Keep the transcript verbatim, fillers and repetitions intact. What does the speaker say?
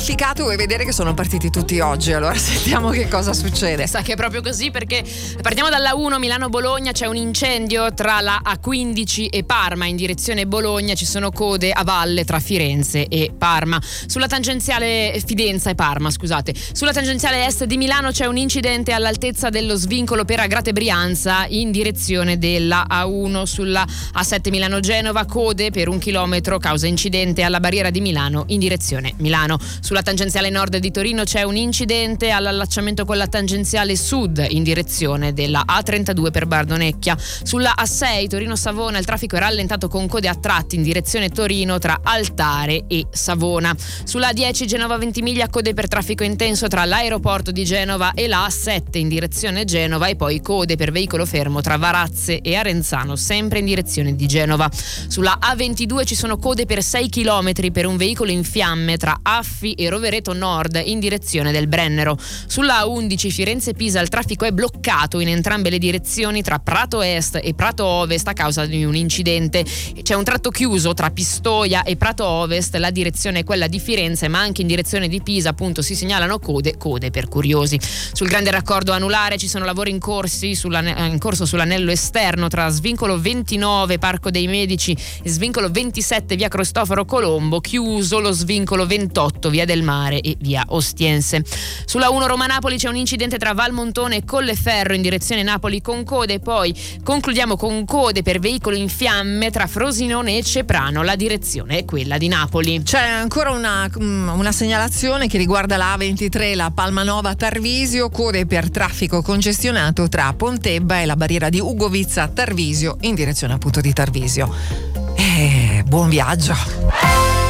Vuoi vedere che sono partiti tutti oggi, allora sentiamo che cosa succede. Sa che è proprio così, perché partiamo dalla uno Milano-Bologna, c'è un incendio tra la A quindici e Parma in direzione Bologna, ci sono code a valle tra Firenze e Parma. Sulla tangenziale Fidenza e Parma, scusate. Sulla tangenziale est di Milano c'è un incidente all'altezza dello svincolo per Agrate Brianza in direzione della A uno. Sulla A sette Milano-Genova code per un chilometro causa incidente alla barriera di Milano in direzione Milano. Sulla tangenziale nord di Torino c'è un incidente all'allacciamento con la tangenziale sud in direzione della A trentadue per Bardonecchia. Sulla A sei Torino-Savona il traffico è rallentato con code a tratti in direzione Torino tra Altare e Savona. Sulla A dieci Genova-Ventimiglia code per traffico intenso tra l'aeroporto di Genova e la A sette in direzione Genova, e poi code per veicolo fermo tra Varazze e Arenzano sempre in direzione di Genova. Sulla A ventidue ci sono code per sei chilometri per un veicolo in fiamme tra Affi e Rovereto Nord in direzione del Brennero. Sulla A undici Firenze-Pisa il traffico è bloccato in entrambe le direzioni tra Prato Est e Prato Ovest a causa di un incidente. C'è un tratto chiuso tra Pistoia e Prato Ovest, la direzione è quella di Firenze, ma anche in direzione di Pisa appunto si segnalano code, code per curiosi. Sul grande raccordo anulare ci sono lavori in, corsi sulla, in corso sull'anello esterno tra svincolo ventinove Parco dei Medici e svincolo ventisette via Cristoforo Colombo, chiuso lo svincolo ventotto via del Mare e via Ostiense. Sulla uno Roma-Napoli c'è un incidente tra Valmontone e Colleferro in direzione Napoli con code, poi concludiamo con code per veicolo in fiamme tra Frosinone e Ceprano, la direzione è quella di Napoli. C'è ancora una, una segnalazione che riguarda la A ventitré, la Palmanova Tarvisio, code per traffico congestionato tra Pontebba e la barriera di Ugovizza Tarvisio in direzione appunto di Tarvisio. Eh, buon viaggio.